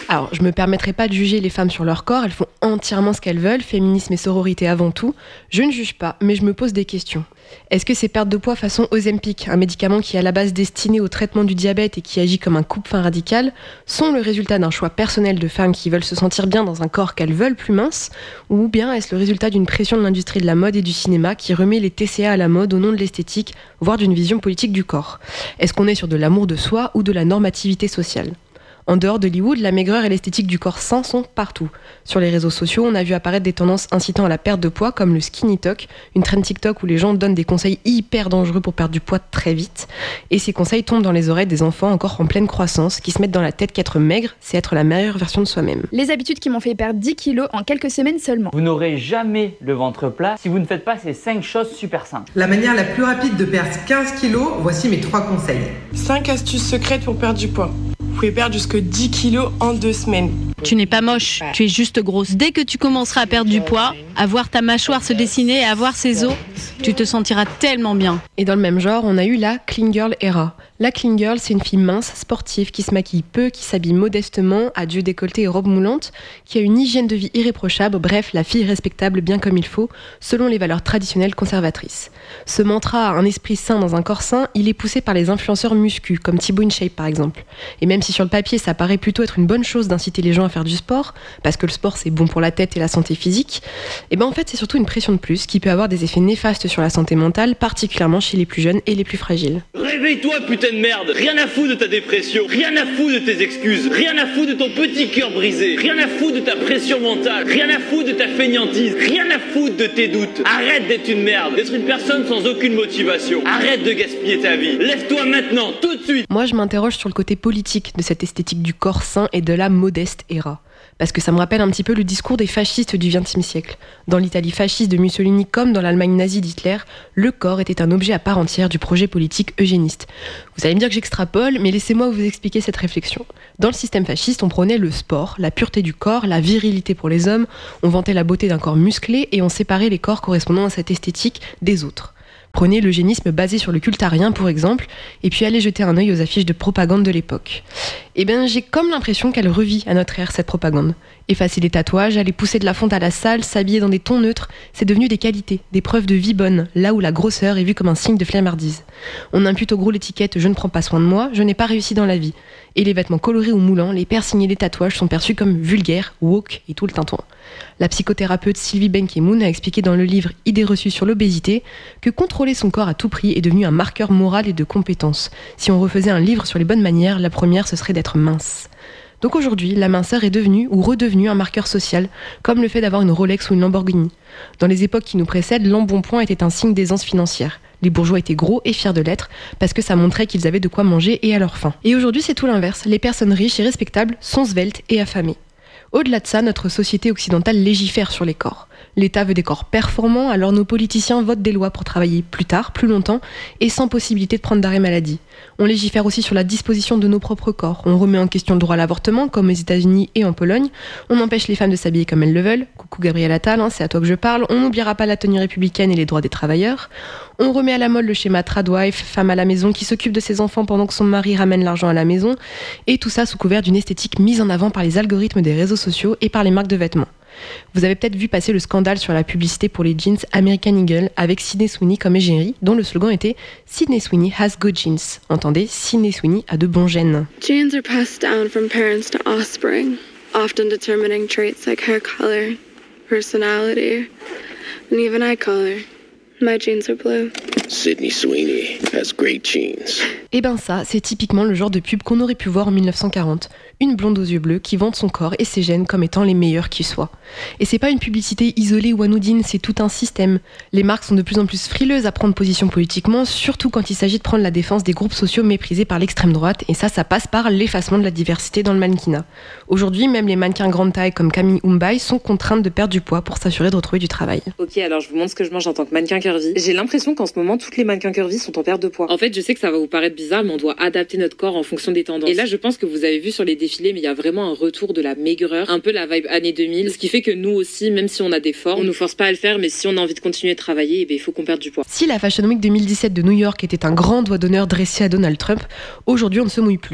Alors, je me permettrai pas de juger les femmes sur leur corps, elles font entièrement ce qu'elles veulent, féminisme et sororité avant tout. Je ne juge pas, mais je me pose des questions. Est-ce que ces pertes de poids façon Ozempic, un médicament qui est à la base destiné au traitement du diabète et qui agit comme un coupe-faim radical, sont le résultat d'un choix personnel de femmes qui veulent se sentir bien dans un corps qu'elles veulent plus mince, ou bien est-ce le résultat d'une pression de l'industrie de la mode et du cinéma qui remet les TCA à la mode au nom de l'esthétique, voire d'une vision politique du corps ? Est-ce qu'on est sur de l'amour de soi ou de la normativité sociale ? En dehors d'Hollywood, la maigreur et l'esthétique du corps sain sont partout. Sur les réseaux sociaux, on a vu apparaître des tendances incitant à la perte de poids, comme le skinny talk, une trend TikTok où les gens donnent des conseils hyper dangereux pour perdre du poids très vite. Et ces conseils tombent dans les oreilles des enfants encore en pleine croissance, qui se mettent dans la tête qu'être maigre, c'est être la meilleure version de soi-même. Les habitudes qui m'ont fait perdre 10 kilos en quelques semaines seulement. Vous n'aurez jamais le ventre plat si vous ne faites pas ces 5 choses super simples. La manière la plus rapide de perdre 15 kilos, voici mes 3 conseils. 5 astuces secrètes pour perdre du poids. Vous pouvez perdre jusque 10 kilos en 2 semaines. Tu n'es pas moche, tu es juste grosse. Dès que tu commenceras à perdre du poids, à voir ta mâchoire se dessiner et à voir ses os, tu te sentiras tellement bien. Et dans le même genre, on a eu la clean girl era. La clean girl, c'est une fille mince, sportive, qui se maquille peu, qui s'habille modestement, adieu décolleté et robe moulante, qui a une hygiène de vie irréprochable, bref, la fille respectable bien comme il faut, selon les valeurs traditionnelles conservatrices. Ce mantra, un esprit sain dans un corps sain, il est poussé par les influenceurs muscu, comme Thibaut InShape par exemple. Et même si sur le papier, ça paraît plutôt être une bonne chose d'inciter les gens à faire du sport, parce que le sport c'est bon pour la tête et la santé physique, et ben en fait c'est surtout une pression de plus qui peut avoir des effets néfastes sur la santé mentale, particulièrement chez les plus jeunes et les plus fragiles. Réveille-toi putain de merde, rien à foutre de ta dépression, rien à foutre de tes excuses, rien à foutre de ton petit cœur brisé, rien à foutre de ta pression mentale, rien à foutre de ta fainéantise, rien à foutre de tes doutes. Arrête d'être une merde, d'être une personne sans aucune motivation. Arrête de gaspiller ta vie. Lève-toi maintenant, tout de suite. Moi je m'interroge sur le côté politique de cette esthétique du corps sain et de la modeste era. Parce que ça me rappelle un petit peu le discours des fascistes du XXe siècle. Dans l'Italie fasciste de Mussolini comme dans l'Allemagne nazie d'Hitler, le corps était un objet à part entière du projet politique eugéniste. Vous allez me dire que j'extrapole, mais laissez-moi vous expliquer cette réflexion. Dans le système fasciste, on prônait le sport, la pureté du corps, la virilité pour les hommes, on vantait la beauté d'un corps musclé et on séparait les corps correspondant à cette esthétique des autres. Prenez l'eugénisme basé sur le culte arien, pour exemple, et puis allez jeter un œil aux affiches de propagande de l'époque. Eh bien, j'ai comme l'impression qu'elle revit à notre ère, cette propagande. Effacer les tatouages, aller pousser de la fonte à la salle, s'habiller dans des tons neutres, c'est devenu des qualités, des preuves de vie bonne, là où la grosseur est vue comme un signe de flemmardise. On impute au gros l'étiquette « je ne prends pas soin de moi, je n'ai pas réussi dans la vie ». Et les vêtements colorés ou moulants, les piercings et les tatouages sont perçus comme vulgaires, woke et tout le tintouin. La psychothérapeute Sylvie Benkemoun a expliqué dans le livre « Idées reçues sur l'obésité » que contrôler son corps à tout prix est devenu un marqueur moral et de compétence. Si on refaisait un livre sur les bonnes manières, la première ce serait d'être mince. Donc aujourd'hui, la minceur est devenue ou redevenue un marqueur social, comme le fait d'avoir une Rolex ou une Lamborghini. Dans les époques qui nous précèdent, l'embonpoint était un signe d'aisance financière. Les bourgeois étaient gros et fiers de l'être, parce que ça montrait qu'ils avaient de quoi manger et à leur faim. Et aujourd'hui, c'est tout l'inverse. Les personnes riches et respectables sont sveltes et affamées. Au-delà de ça, notre société occidentale légifère sur les corps. L'État veut des corps performants, alors nos politiciens votent des lois pour travailler plus tard, plus longtemps, et sans possibilité de prendre d'arrêt maladie. On légifère aussi sur la disposition de nos propres corps. On remet en question le droit à l'avortement, comme aux États-Unis et en Pologne. On empêche les femmes de s'habiller comme elles le veulent. Coucou Gabriel Attal, c'est à toi que je parle. On n'oubliera pas la tenue républicaine et les droits des travailleurs. On remet à la mode le schéma tradwife, femme à la maison qui s'occupe de ses enfants pendant que son mari ramène l'argent à la maison. Et tout ça sous couvert d'une esthétique mise en avant par les algorithmes des réseaux sociaux et par les marques de vêtements. Vous avez peut-être vu passer le scandale sur la publicité pour les jeans American Eagle avec Sydney Sweeney comme égérie, dont le slogan était « Sydney Sweeney has good jeans ». Entendez, Sydney Sweeney a de bons gènes. Genes are passed down from parents to offspring, often determining traits like hair color, personality, and even eye color. My jeans are blue. Sydney Sweeney has great jeans. Et ben ça, c'est typiquement le genre de pub qu'on aurait pu voir en 1940. Une blonde aux yeux bleus qui vante son corps et ses gènes comme étant les meilleurs qui soient. Et c'est pas une publicité isolée ou anodine, c'est tout un système. Les marques sont de plus en plus frileuses à prendre position politiquement, surtout quand il s'agit de prendre la défense des groupes sociaux méprisés par l'extrême droite, et ça passe par l'effacement de la diversité dans le mannequinat. Aujourd'hui, même les mannequins grande taille comme Camille Umbai sont contraintes de perdre du poids pour s'assurer de retrouver du travail. Ok, alors je vous montre ce que je mange en tant que mannequin curvy. J'ai l'impression qu'en ce moment, toutes les mannequins curvy sont en perte de poids. En fait, je sais que ça va vous paraître bizarre, mais on doit adapter notre corps en fonction des tendances. Et là, je pense que vous avez vu sur les défilés, mais il y a vraiment un retour de la maigreur, un peu la vibe années 2000, ce qui fait que nous aussi, même si on a des formes, on nous force pas à le faire, mais si on a envie de continuer de travailler, il faut qu'on perde du poids. Si la Fashion Week 2017 de New York était un grand doigt d'honneur dressé à Donald Trump, aujourd'hui on ne se mouille plus.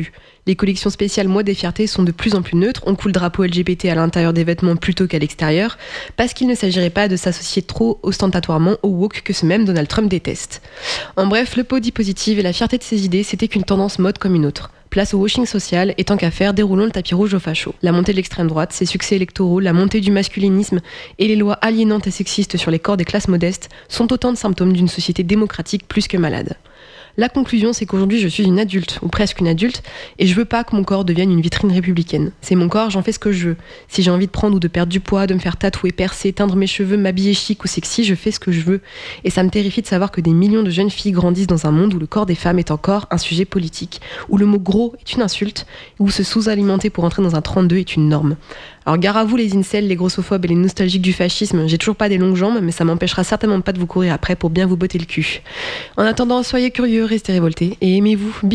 Les collections spéciales Mois des fiertés sont de plus en plus neutres, on coule le drapeau LGBT à l'intérieur des vêtements plutôt qu'à l'extérieur, parce qu'il ne s'agirait pas de s'associer trop ostentatoirement au woke que ce même Donald Trump déteste. En bref, le body positive et la fierté de ses idées, c'était qu'une tendance mode comme une autre. Place au washing social, et tant qu'à faire, déroulons le tapis rouge aux fachos. La montée de l'extrême droite, ses succès électoraux, la montée du masculinisme et les lois aliénantes et sexistes sur les corps des classes modestes sont autant de symptômes d'une société démocratique plus que malade. La conclusion, c'est qu'aujourd'hui, je suis une adulte, ou presque une adulte, et je veux pas que mon corps devienne une vitrine républicaine. C'est mon corps, j'en fais ce que je veux. Si j'ai envie de prendre ou de perdre du poids, de me faire tatouer, percer, teindre mes cheveux, m'habiller chic ou sexy, je fais ce que je veux. Et ça me terrifie de savoir que des millions de jeunes filles grandissent dans un monde où le corps des femmes est encore un sujet politique, où le mot gros est une insulte, où se sous-alimenter pour entrer dans un 32 est une norme. Alors gare à vous les incels, les grossophobes et les nostalgiques du fascisme, j'ai toujours pas des longues jambes, mais ça m'empêchera certainement pas de vous courir après pour bien vous botter le cul. En attendant, soyez curieux, restez révoltés et aimez-vous.